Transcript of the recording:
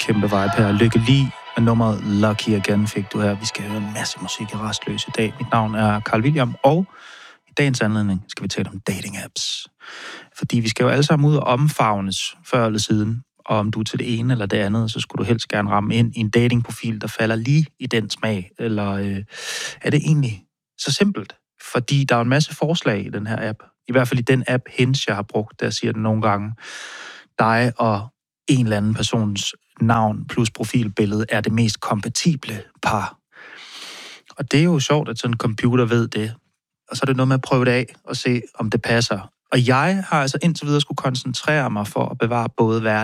Kæmpe vibe her. Lykke lige med nummeret Lucky Again fik du her. Vi skal høre en masse musik i Rastløs i dag. Mit navn er Carl William, og i dagens anledning skal vi tale om dating apps. Fordi vi skal jo alle sammen ud og omfavnes før eller siden. Og om du er til det ene eller det andet, så skulle du helst gerne ramme ind i en datingprofil, der falder lige i den smag. Eller er det egentlig så simpelt? Fordi der er en masse forslag i den her app. I hvert fald i den app Hinge, jeg har brugt, der siger den nogle gange, dig og en eller anden persons navn plus profilbillede er det mest kompatible par. Og det er jo sjovt, at sådan en computer ved det. Og så er det noget med at prøve det af og se, om det passer. Og jeg har altså indtil videre skulle koncentrere mig for at bevare både